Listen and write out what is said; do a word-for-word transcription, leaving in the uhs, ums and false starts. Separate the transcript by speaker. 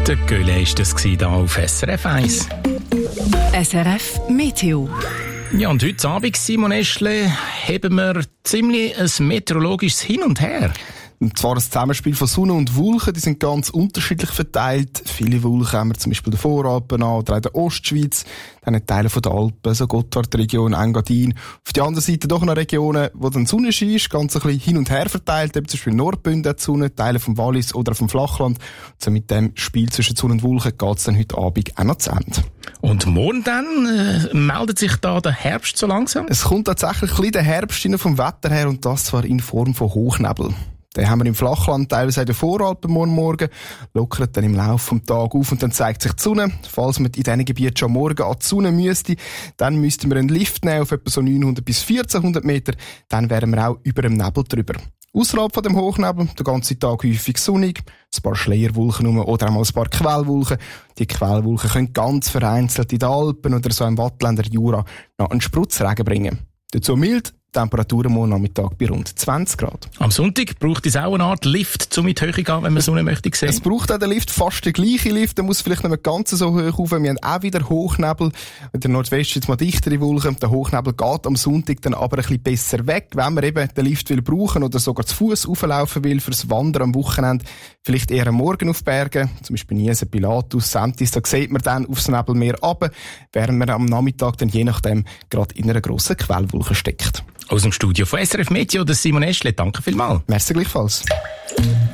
Speaker 1: Der Göhle war das hier auf S R F eins.
Speaker 2: S R F Meteo.
Speaker 1: Ja, und heute Abend, Simon Eschle, haben wir ziemlich ein meteorologisches Hin und Her.
Speaker 3: Und zwar ein Zusammenspiel von Sonne und Wolken, die sind ganz unterschiedlich verteilt. Viele Wolken haben wir zum Beispiel in den Voralpen an oder in der Ostschweiz, dann in Teilen der Alpen, so Gotthardregion, Engadin. Auf der anderen Seite doch noch Regionen, wo dann Sonne scheint, ganz ein bisschen hin und her verteilt, eben zum Beispiel Nordbünden die Sonne, Teile vom Wallis oder vom Flachland. So mit dem Spiel zwischen Sonne und Wolken geht es dann heute Abend auch noch zu Ende.
Speaker 1: Und morgen dann äh, meldet sich da der Herbst so langsam?
Speaker 3: Es kommt tatsächlich ein bisschen der Herbst rein vom Wetter her und das zwar in Form von Hochnebel. Den haben wir im Flachland, teilweise in den Voralpen morgen Morgen, lockert dann im Laufe des Tages auf und dann zeigt sich die Sonne. Falls man in diesen Gebieten schon morgen an die Sonne müsste, dann müssten wir einen Lift nehmen auf etwa so neunhundert bis vierzehnhundert Meter, dann wären wir auch über dem Nebel drüber. Ausserhalb von dem Hochnebel, den ganzen Tag häufig sonnig, ein paar Schleierwolken rum oder auch mal ein paar Quellwolken. Die Quellwolken können ganz vereinzelt in den Alpen oder so im Wattländer Jura noch einen Spritzregen bringen. Dazu mild, Temperaturen morgen Nachmittag bei rund zwanzig Grad.
Speaker 1: Am Sonntag braucht es auch eine Art Lift, um in die Höhe zu gehen, wenn man Sonne möchte sehen.
Speaker 3: Es braucht auch den Lift, fast den gleichen Lift, der muss vielleicht nicht mehr ganz so hoch rauf. Wir haben auch wieder Hochnebel. In der Nordwest jetzt mal dichtere Wolken. Der Hochnebel geht am Sonntag dann aber ein bisschen besser weg, wenn man eben den Lift will brauchen oder sogar zu Fuß auflaufen will fürs Wandern am Wochenende. Vielleicht eher am Morgen auf Bergen, zum Beispiel Niesen, Pilatus, Sentis, da sieht man dann aufs Nebelmeer runter, während man am Nachmittag dann je nachdem gerade in einer grossen Quellwolke steckt.
Speaker 1: Aus dem Studio von S R F Meteo, der Simon Eschle. Danke vielmals.
Speaker 3: Merci gleichfalls.